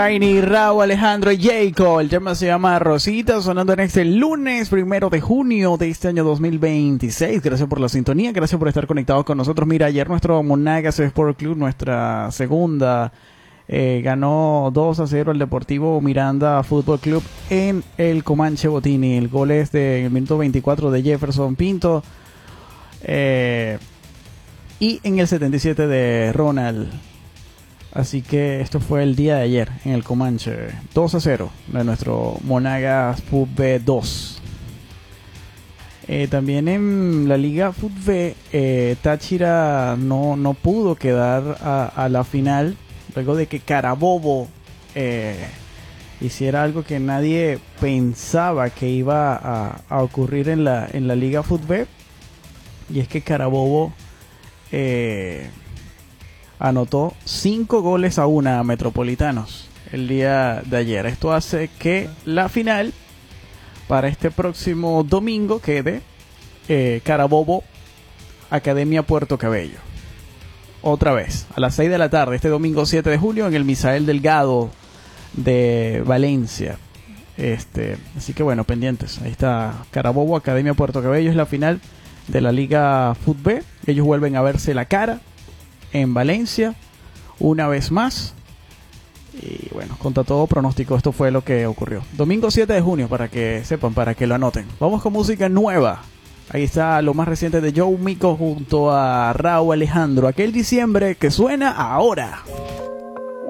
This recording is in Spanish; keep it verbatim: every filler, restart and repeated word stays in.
Tiny, Raúl, Alejandro y Jacob. El tema se llama Rosita, sonando en este lunes primero de junio de este año dos mil veintiséis. Gracias por la sintonía, gracias por estar conectados con nosotros. Mira, ayer nuestro Monagas Sport Club, nuestra segunda, eh, ganó dos a cero el Deportivo Miranda Fútbol Club en el Comanche Botini. El gol es del minuto veinticuatro de Jefferson Pinto eh, y en el setenta y siete de Ronald. Así que esto fue el día de ayer en el Comanche, dos a cero de nuestro Monagas F U T B dos. Eh, también en la Liga F U T B, eh, Táchira no, no pudo quedar a, a la final, luego de que Carabobo eh, hiciera algo que nadie pensaba que iba a, a ocurrir en la, en la Liga F U T B, y es que Carabobo Eh, anotó cinco goles a una a Metropolitanos el día de ayer. Esto hace que la final para este próximo domingo quede eh, Carabobo Academia Puerto Cabello. Otra vez, a las seis de la tarde, este domingo siete de julio, en el Misael Delgado de Valencia. Este, así que bueno, pendientes. Ahí está Carabobo Academia Puerto Cabello, es la final de la Liga F U T B. Ellos vuelven a verse la cara en Valencia una vez más, y bueno, contra todo pronóstico, esto fue lo que ocurrió. Domingo siete de junio, para que sepan, para que lo anoten. Vamos con música nueva. Ahí está lo más reciente de Joe Mico junto a Raúl Alejandro, aquel diciembre que suena ahora.